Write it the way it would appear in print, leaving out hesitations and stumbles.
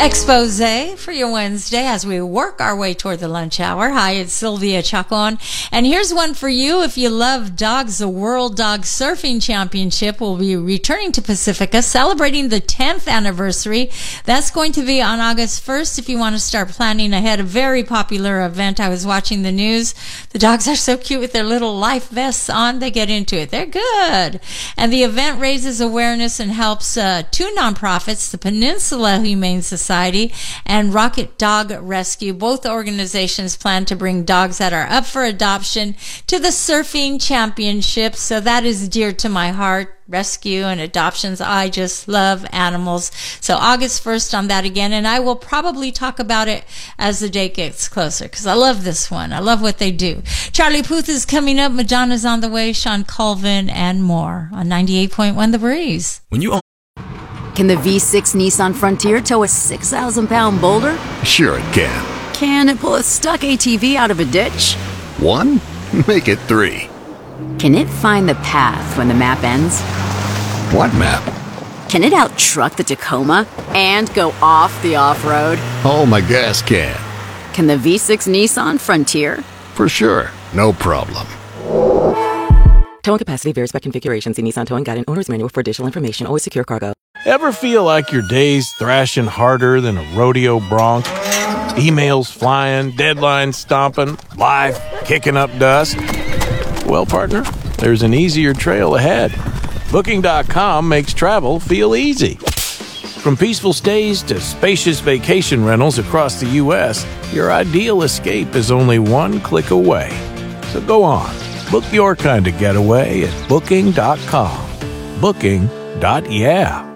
Expose for your Wednesday as we work our way toward the lunch hour. Hi, it's Sylvia Chacon. And here's one for you. If you love dogs, the World Dog Surfing Championship will be returning to Pacifica, celebrating the 10th anniversary. That's going to be on August 1st if you want to start planning ahead. A very popular event. I was watching the news. The dogs are so cute with their little life vests on. They get into it. They're good. And the event raises awareness and helps two nonprofits, the Peninsula Humane Society and Rocket Dog Rescue. Both organizations plan to bring dogs that are up for adoption to the surfing championship. So that is dear to my heart. Rescue and adoptions. I just love animals. So August 1st on that again. And I will probably talk about it as the date gets closer because I love this one. I love what they do. Charlie Puth is coming up. Madonna's on the way. Sean Colvin and more on 98.1 The Breeze. Can the V6 Nissan Frontier tow a 6,000-pound boulder? Sure it can. Can it pull a stuck ATV out of a ditch? 1? Make it 3. Can it find the path when the map ends? What map? Can it out-truck the Tacoma and go off the off-road? Oh, my gas can. Can the V6 Nissan Frontier? For sure. No problem. Towing capacity varies by configuration. See Nissan Towing Guide and Owner's Manual for additional information. Always secure cargo. Ever feel like your day's thrashing harder than a rodeo bronc? Emails flying, deadlines stomping, life kicking up dust? Well, partner, there's an easier trail ahead. Booking.com makes travel feel easy. From peaceful stays to spacious vacation rentals across the U.S., your ideal escape is only one click away. So go on, book your kind of getaway at Booking.com. Booking.yeah.